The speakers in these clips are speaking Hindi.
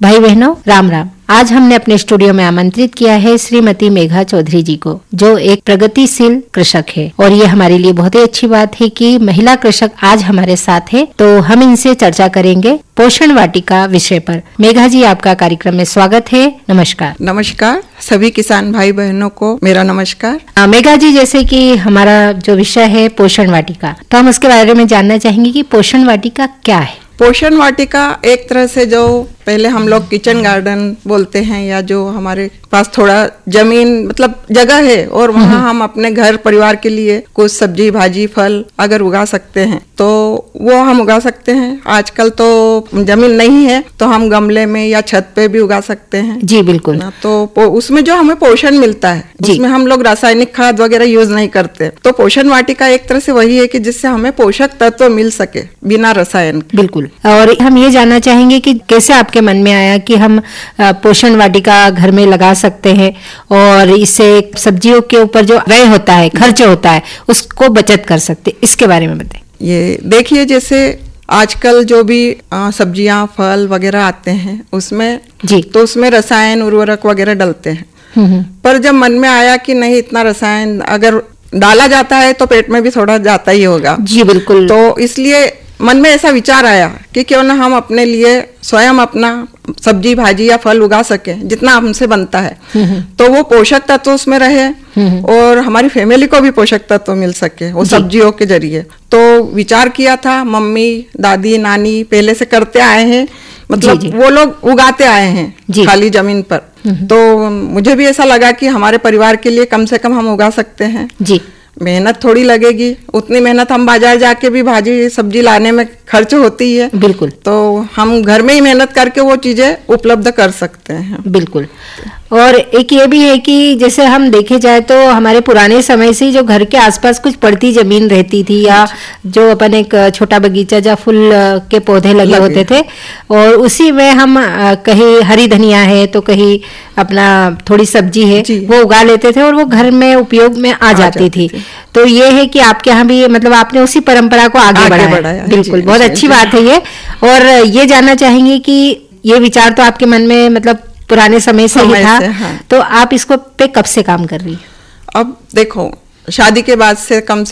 भाई बहनों, राम राम। आज हमने अपने स्टूडियो में आमंत्रित किया है श्रीमती मेघा चौधरी जी को, जो एक प्रगतिशील कृषक है। और ये हमारे लिए बहुत ही अच्छी बात है कि महिला कृषक आज हमारे साथ है। तो हम इनसे चर्चा करेंगे पोषण वाटिका विषय पर। मेघा जी, आपका कार्यक्रम में स्वागत है। नमस्कार। नमस्कार सभी किसान भाई बहनों को मेरा नमस्कार। मेघा जी, जैसे कि हमारा जो विषय है पोषण वाटिका, तो हम उसके बारे में जानना चाहेंगे कि पोषण वाटिका क्या है। पोषण वाटिका एक तरह से जो पहले हम लोग किचन गार्डन बोलते हैं, या जो हमारे पास थोड़ा जमीन मतलब जगह है और वहाँ हम अपने घर परिवार के लिए कुछ सब्जी भाजी फल अगर उगा सकते हैं तो वो हम उगा सकते हैं। आजकल तो जमीन नहीं है तो हम गमले में या छत पे भी उगा सकते हैं। जी बिल्कुल। तो उसमें जो हमें पोषण मिलता है उसमें हम लोग रासायनिक खाद वगैरह यूज नहीं करते। तो पोषण वाटिका एक तरह से वही है कि जिससे हमें पोषक तत्व मिल सके बिना रसायन। बिल्कुल। और हम ये जानना चाहेंगे कि कैसे आपके मन में आया कि हम पोषण वाटिका घर में लगा सकते हैं और इससे सब्जियों के ऊपर जो व्यय होता है, खर्च होता है, उसको बचत कर सकते, इसके बारे में बताएं। ये देखिए, जैसे आजकल जो भी सब्जियां फल वगैरह आते हैं उसमें जी, तो उसमें रसायन उर्वरक वगैरह डलते हैं। पर जब मन में आया कि नहीं, इतना रसायन अगर डाला जाता है तो पेट में भी थोड़ा जाता ही होगा। जी बिल्कुल। तो इसलिए मन में ऐसा विचार आया कि क्यों ना हम अपने लिए स्वयं अपना सब्जी भाजी या फल उगा सकें जितना हमसे बनता है, तो वो पोषक तत्व उसमें रहे और हमारी फैमिली को भी पोषक तत्व मिल सके वो सब्जियों के जरिए। तो विचार किया था, मम्मी दादी नानी पहले से करते आए हैं, मतलब जी, वो लोग उगाते आए हैं खाली जमीन पर। तो मुझे भी ऐसा लगा कि हमारे परिवार के लिए कम से कम हम उगा सकते हैं। जी, मेहनत थोड़ी लगेगी, उतनी मेहनत हम बाजार जाके भी भाजी सब्जी लाने में खर्च होती है। बिल्कुल। तो हम घर में ही मेहनत करके वो चीजें उपलब्ध कर सकते हैं। बिल्कुल। और एक ये भी है कि जैसे हम देखे जाए तो हमारे पुराने समय से जो घर के आसपास कुछ पड़ती जमीन रहती थी, या जो अपन एक छोटा बगीचा या फूल के पौधे लगे होते थे, और उसी में हम कहीं हरी धनिया है तो कहीं अपना थोड़ी सब्जी है वो उगा लेते थे और वो घर में उपयोग में आ जाती थी। तो ये है कि आपके यहाँ भी मतलब आपने उसी परंपरा को आगे बढ़ाया। बिल्कुल, बहुत अच्छी बात है ये। और ये जानना चाहेंगे कि ये विचार तो आपके मन में मतलब पुराने समय से ही था, तो आप इसको पे कब से काम कर रही है? अब देखो, शादी के बाद से कम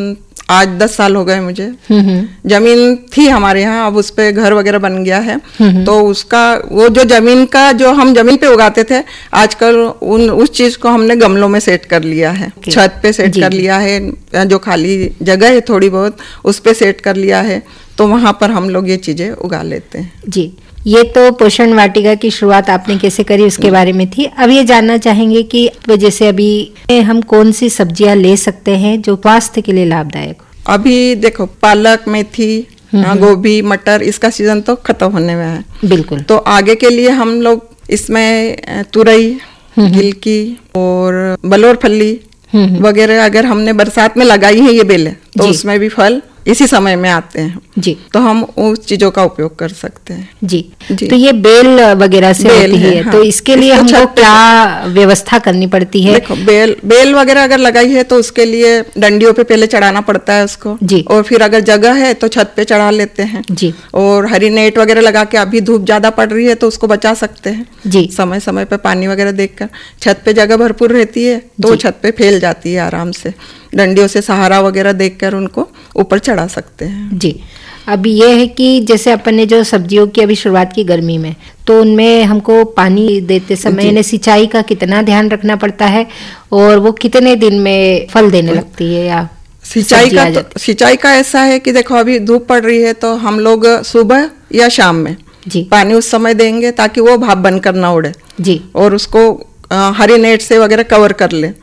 आज 10 साल हो गए मुझे। जमीन थी हमारे यहाँ, अब उस पे घर वगैरह बन गया है। तो उसका वो जो जमीन का जो हम जमीन पे उगाते थे, आजकल उस चीज को हमने गमलों में सेट कर लिया है। छत पे सेट कर लिया है, जो खाली जगह है थोड़ी बहुत उस पे सेट कर लिया है, तो वहां पर हम लोग ये चीजें उगा लेते हैं। जी, ये तो पोषण वाटिका की शुरुआत आपने कैसे करी उसके बारे में थी। अब ये जानना चाहेंगे कि जैसे अभी हम कौन सी सब्जियां ले सकते हैं जो स्वास्थ्य के लिए लाभदायक हो। अभी देखो, पालक मेथी गोभी मटर, इसका सीजन तो खत्म होने में है। बिल्कुल। तो आगे के लिए हम लोग इसमें तुरई, गिलकी और बलोर फली वगैरह अगर हमने बरसात में लगाई है ये बेलें, तो उसमें भी फल इसी समय में आते हैं जी। तो हम उस चीजों का उपयोग कर सकते हैं। जी, तो ये बेल वगैरह से होती है। हाँ। तो इसके लिए हमको क्या व्यवस्था करनी पड़ती है? देखो, बेल वगैरह अगर लगाई है तो उसके लिए डंडियों पे पहले चढ़ाना पड़ता है उसको जी। और फिर अगर जगह है तो छत पे चढ़ा लेते हैं जी। और हरी नेट वगैरह लगा के, अभी धूप ज्यादा पड़ रही है तो उसको बचा सकते हैं जी। समय समय पे पानी वगैरह देकर, छत पे जगह भरपूर रहती है तो छत पे फैल जाती है आराम से। डंडियों से सहारा वगैरह देकर उनको ऊपर चढ़ा सकते हैं जी। अब ये है कि जैसे अपन ने जो सब्जियों की अभी शुरुआत की गर्मी में, तो उनमें हमको पानी देते समय सिंचाई का कितना ध्यान रखना पड़ता है और वो कितने दिन में फल देने लगती है? या सिंचाई का ऐसा है कि देखो, अभी धूप पड़ रही है तो हम लोग सुबह या शाम में जी पानी उस समय देंगे ताकि वो भाप बनकर ना उड़े जी। और उसको हरी नेट से वगैरह कवर कर ले।